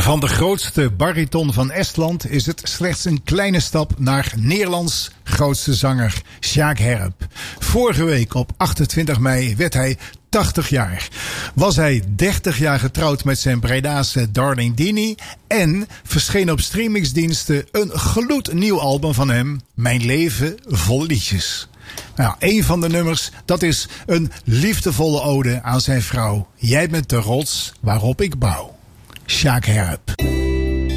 Van de grootste bariton van Estland is het slechts een kleine stap naar Nederlands grootste zanger Sjaak Herp. Vorige week op 28 mei werd hij 80 jaar. Was hij 30 jaar getrouwd met zijn Bredaanse Darling Dini en verscheen op streamingsdiensten een gloednieuw album van hem, Mijn leven vol liedjes. Nou, een van de nummers, dat is een liefdevolle ode aan zijn vrouw. Jij bent de rots waarop ik bouw. Sjaak Herp.